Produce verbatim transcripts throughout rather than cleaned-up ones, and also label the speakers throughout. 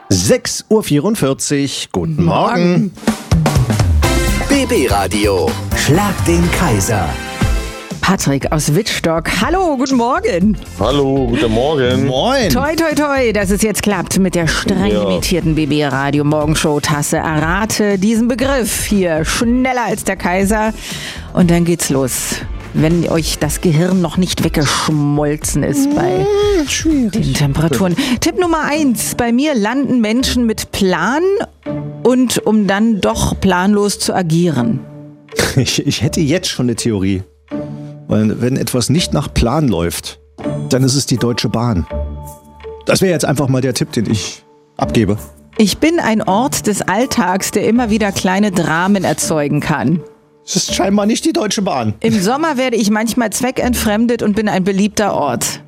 Speaker 1: sechs Uhr vierundvierzig, guten Morgen.
Speaker 2: B B-Radio, Schlag den Kaiser.
Speaker 3: Patrick aus Wittstock. Hallo, guten Morgen.
Speaker 4: Hallo, guten Morgen.
Speaker 1: Moin.
Speaker 3: Toi, toi, toi, dass es jetzt klappt mit der streng
Speaker 4: Ja.
Speaker 3: limitierten B B-Radio-Morgenshow-Tasse. Errate diesen Begriff hier schneller als der Kaiser. Und dann geht's los. Wenn euch das Gehirn noch nicht weggeschmolzen ist bei den Temperaturen. Tipp Nummer eins. Bei mir landen Menschen mit Plan und um dann doch planlos zu agieren.
Speaker 1: Ich, ich hätte jetzt schon eine Theorie. Weil wenn etwas nicht nach Plan läuft, dann ist es die Deutsche Bahn. Das wäre jetzt einfach mal der Tipp, den ich abgebe.
Speaker 3: Ich bin ein Ort des Alltags, der immer wieder kleine Dramen erzeugen kann.
Speaker 1: Es ist scheinbar nicht die Deutsche Bahn.
Speaker 3: Im Sommer werde ich manchmal zweckentfremdet und bin ein beliebter Ort.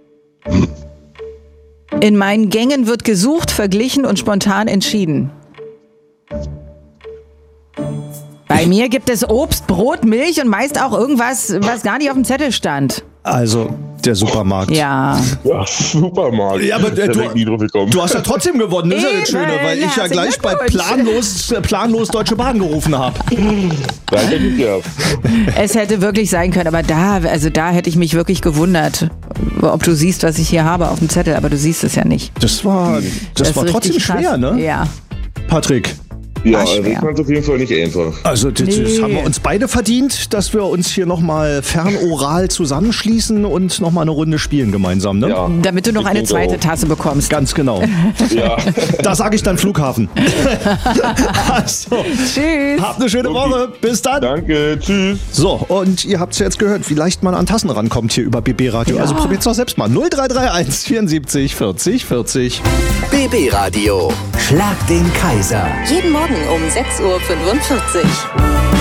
Speaker 3: In meinen Gängen wird gesucht, verglichen und spontan entschieden. Bei mir gibt es Obst, Brot, Milch und meist auch irgendwas, was gar nicht auf dem Zettel stand.
Speaker 1: Also der Supermarkt.
Speaker 3: Ja.
Speaker 4: Ja, Supermarkt.
Speaker 1: Ja, aber äh,
Speaker 4: Da
Speaker 1: du,
Speaker 4: bin ich nie drauf gekommen.
Speaker 1: du hast ja trotzdem gewonnen, das ist ja das
Speaker 3: Eben,
Speaker 1: Schöne, weil ich ja
Speaker 3: herzlichen
Speaker 1: gleich bei
Speaker 3: Glückwunsch.
Speaker 1: planlos, äh, planlos Deutsche Bahn gerufen habe.
Speaker 4: Danke, ja.
Speaker 3: Es hätte wirklich sein können, aber da, also da hätte ich mich wirklich gewundert, ob du siehst, was ich hier habe auf dem Zettel, aber du siehst es ja nicht.
Speaker 1: Das war, das
Speaker 3: ist
Speaker 1: war trotzdem
Speaker 3: richtig krass.
Speaker 1: schwer, ne?
Speaker 3: Ja.
Speaker 1: Patrick.
Speaker 4: Ja,
Speaker 3: War
Speaker 4: also
Speaker 3: schwer.
Speaker 4: ich fand es auf jeden Fall nicht einfach.
Speaker 1: Also das, das
Speaker 3: Nee.
Speaker 1: haben wir uns beide verdient, dass wir uns hier nochmal fernoral zusammenschließen und nochmal eine Runde spielen gemeinsam, ne?
Speaker 4: Ja.
Speaker 3: Damit du noch
Speaker 4: Ich
Speaker 3: eine
Speaker 4: denke
Speaker 3: zweite
Speaker 4: auch.
Speaker 3: Tasse bekommst.
Speaker 1: Ganz genau.
Speaker 4: Ja.
Speaker 1: Da sage ich dann Flughafen. Also,
Speaker 3: Tschüss.
Speaker 1: habt eine schöne
Speaker 4: Okay.
Speaker 1: Woche. Bis dann.
Speaker 4: Danke, tschüss.
Speaker 1: So, und ihr habt es ja jetzt gehört, wie leicht man an Tassen rankommt hier über B B-Radio. Also probiert's doch selbst mal. null drei drei eins vierundsiebzig vierzig vierzig.
Speaker 2: B B-Radio, Schlag den Kaiser.
Speaker 5: Jeden Morgen um sechs Uhr fünfundvierzig.